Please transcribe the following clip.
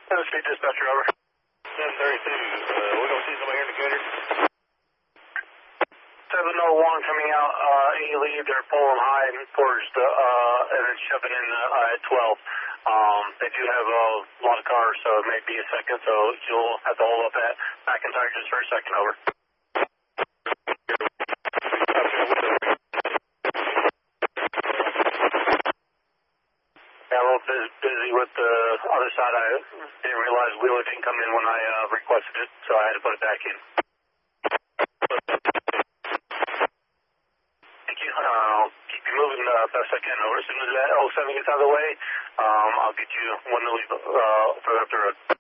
State dispatcher, over. 1032. We're going to see somebody here in Decatur. 701 coming out, A-Lead, they're pulling high towards the, and then shoving in at 12. They do have a lot of cars, so it may be a second, so you'll have to hold up at McIntyre just for a second, over. Yeah, a little busy with the other side. I didn't realize Wheeler didn't come in when I requested it, so I had to put it back in. Thank you. I'll keep you moving best I can, over. As soon as that 07 gets out of the way, I'll get you one to leave further up the road.